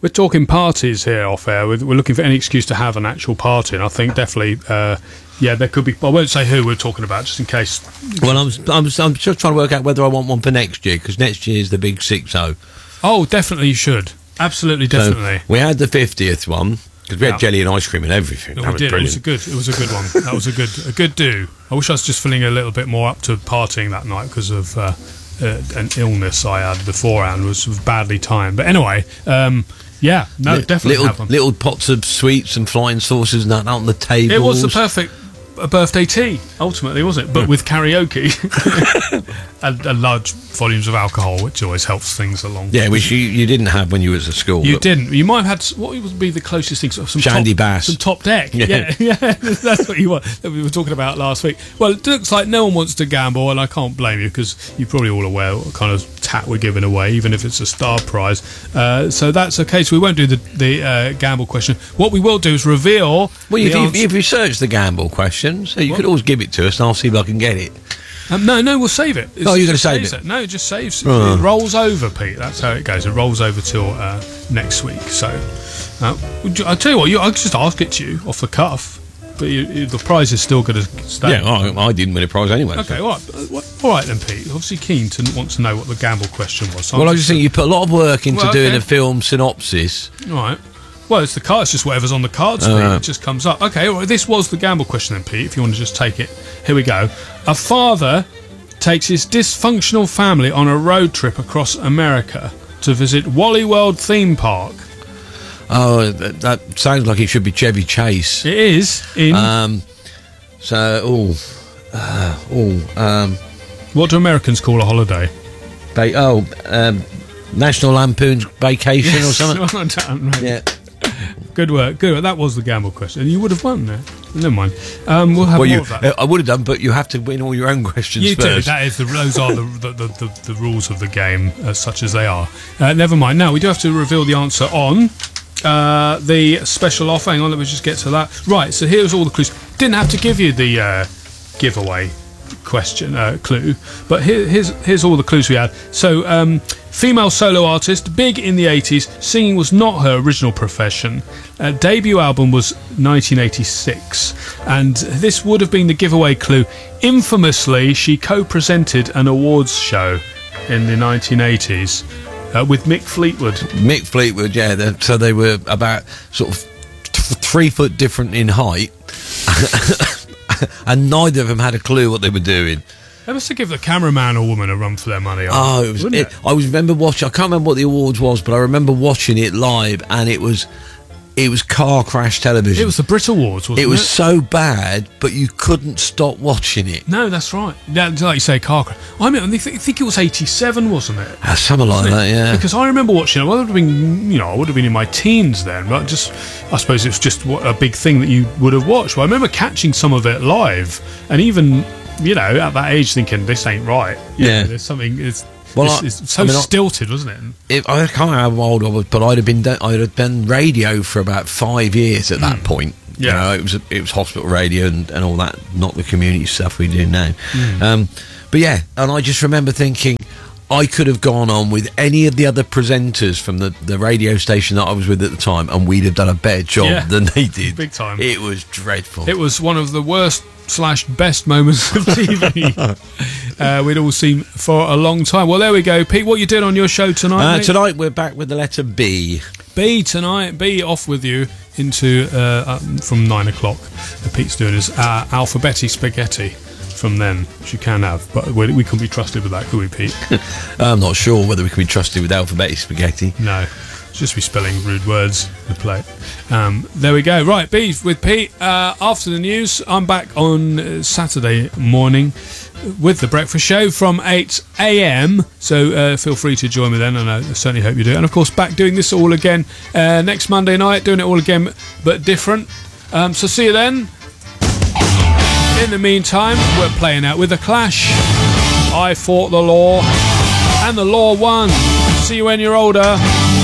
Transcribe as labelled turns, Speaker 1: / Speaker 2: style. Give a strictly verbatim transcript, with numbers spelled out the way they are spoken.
Speaker 1: We're talking parties here off air. We're, we're looking for any excuse to have an actual party, and I think definitely, uh, yeah, there could be. I won't say who we're talking about, just in case.
Speaker 2: Well, I'm I'm, I'm just trying to work out whether I want one for next year, because next year is the big six oh.
Speaker 1: Oh, definitely you should. Absolutely, definitely.
Speaker 2: So we had the fiftieth one because we had
Speaker 1: Yeah.
Speaker 2: jelly and ice cream and everything.
Speaker 1: No,
Speaker 2: that
Speaker 1: we
Speaker 2: was
Speaker 1: did. It
Speaker 2: brilliant.
Speaker 1: was a good. It was a good one. That was a good a good do. I wish I was just feeling a little bit more up to partying that night because of uh, uh, an illness I had beforehand was sort of badly timed. But anyway. Um, Yeah, no,
Speaker 2: Li-
Speaker 1: definitely
Speaker 2: little,
Speaker 1: have them.
Speaker 2: little pots of sweets and flying saucers and that out on the table.
Speaker 1: It was the perfect uh, birthday tea, ultimately, wasn't it? But with karaoke and, and large volumes of alcohol, which always helps things along.
Speaker 2: Yeah, which you, you didn't have when you was at school.
Speaker 1: You
Speaker 2: but-
Speaker 1: didn't. You might have had s- what would be the closest thing? Sort of some
Speaker 2: Shandy
Speaker 1: top,
Speaker 2: Bass.
Speaker 1: some top deck.
Speaker 2: Yeah.
Speaker 1: Yeah, yeah, that's what you want. That we were talking about last week. Well, it looks like no one wants to gamble, and I can't blame you because you're probably all aware what kind of tat we're giving away, even if it's a star prize. Uh, so that's okay. So we won't do the the uh, gamble question. What we will do is reveal.
Speaker 2: Well,
Speaker 1: the
Speaker 2: if you,
Speaker 1: answer-
Speaker 2: if you search the gamble question, so you
Speaker 1: What?
Speaker 2: could always give it to us and I'll see if I can get it.
Speaker 1: Um, no, no, we'll save it. It's-
Speaker 2: Oh, you're gonna
Speaker 1: saves
Speaker 2: save it?
Speaker 1: No, it just saves.
Speaker 2: Oh.
Speaker 1: It rolls over, Pete. That's how it goes. It rolls over till uh, next week. So, uh, would you- I'll tell you what. You, I'll just ask it to you off the cuff, but you, you, the prize is still going to stay.
Speaker 2: Yeah, I, I didn't win a prize anyway.
Speaker 1: Okay, all right. Uh, what- All right then, Pete. Obviously keen to want to know what the gamble question was. So
Speaker 2: Well,
Speaker 1: I'm
Speaker 2: I just think you put a lot of work into
Speaker 1: Well,
Speaker 2: doing
Speaker 1: okay.
Speaker 2: a film synopsis.
Speaker 1: All right. Well, it's the card. It's just whatever's on the cards, Pete.
Speaker 2: Uh.
Speaker 1: It just comes up. Okay, all right. This was the gamble question then, Pete. If you want to just take it. Here we go. A father takes his dysfunctional family on a road trip across America to visit Wally World theme park.
Speaker 2: Oh, that, that sounds like it should be Chevy Chase.
Speaker 1: It is in...
Speaker 2: Um, so, oh, uh, oh, um,
Speaker 1: what do Americans call a holiday?
Speaker 2: ba- oh, um, National Lampoon's Vacation or something.
Speaker 1: Well done, mate.
Speaker 2: Yeah.
Speaker 1: Good work. Good work. That was the gamble question. And you would have won there. Never mind. Um, we'll have
Speaker 2: Well,
Speaker 1: more
Speaker 2: you,
Speaker 1: of that.
Speaker 2: uh, I would have done, but you have to win all your own questions
Speaker 1: You do.
Speaker 2: first.
Speaker 1: That is the, those are the the, the, the the rules of the game, uh, such as they are. Uh, never mind. Now we do have to reveal the answer on uh, the special offer. Hang on, let me just get to that. Right. So here's all the clues. Didn't have to give you the uh, giveaway question uh, clue, but here, here's here's all the clues we had. So um, female solo artist, big in the eighties. Singing was not her original profession. Uh, debut album was nineteen eighty-six, and this would have been the giveaway clue. Infamously, she co-presented an awards show in the nineteen eighties uh, with Mick Fleetwood.
Speaker 2: Mick Fleetwood, yeah. they're- So they were about sort of th- three foot different in height, and neither of them had a clue what they were doing.
Speaker 1: They must have given the cameraman or woman a run for their money.
Speaker 2: Oh, it was.
Speaker 1: wouldn't
Speaker 2: It, I was remember watching. I can't remember what the awards was, but I remember watching it live, and it was, it was car crash television.
Speaker 1: It was the Brit Awards, wasn't it?
Speaker 2: It was so bad, but you couldn't stop watching it.
Speaker 1: No, that's right. Yeah, like you say, car crash. I mean, I think, I think it was eighty-seven, wasn't it?
Speaker 2: Ah, something like
Speaker 1: Wasn't it?
Speaker 2: that, yeah.
Speaker 1: Because I remember watching it. Well, I would have been, you know, I would have been in my teens then, but just, I suppose it was just what- a big thing that you would have watched. But I remember catching some of it live, and even, you know, at that age, thinking this ain't right. You
Speaker 2: Yeah.
Speaker 1: know, there's something. It's,
Speaker 2: Well,
Speaker 1: it's,
Speaker 2: I-
Speaker 1: it's so
Speaker 2: I mean, I-
Speaker 1: stilted, wasn't it?
Speaker 2: If, I can't remember how old I was, but I'd have been do- I'd have done radio for about five years at that point.
Speaker 1: Yeah.
Speaker 2: You know, it was it was hospital radio and, and all that, not the community stuff we do now. Um, but yeah, and I just remember thinking I could have gone on with any of the other presenters from the, the radio station that I was with at the time, and we'd have done a better job
Speaker 1: Yeah.
Speaker 2: than they did.
Speaker 1: Big time.
Speaker 2: It was dreadful.
Speaker 1: It was one of the worst slash best moments of T V uh, we'd all seen for a long time. Well, there we go, Pete. What you doing on your show tonight?
Speaker 2: uh,
Speaker 1: mate?
Speaker 2: tonight we're back with the letter B.
Speaker 1: B tonight. B off with you into uh, uh, from nine o'clock. Uh, Pete's doing his uh, alphabetti spaghetti from then, which you can have, but we, we couldn't be trusted with that, could we, Pete?
Speaker 2: I'm not sure whether we can be trusted with alphabetic spaghetti.
Speaker 1: No. Just be spelling rude words with plate. Um, there we go. Right, B with Pete. Uh, after the news, I'm back on uh, Saturday morning with the breakfast show from eight a.m. So uh, feel free to join me then, and I certainly hope you do. And of course, back doing this all again uh, next Monday night, doing it all again, but different. Um, so see you then. In the meantime, we're playing out with The Clash. I fought the law, and the law won. See you when you're older.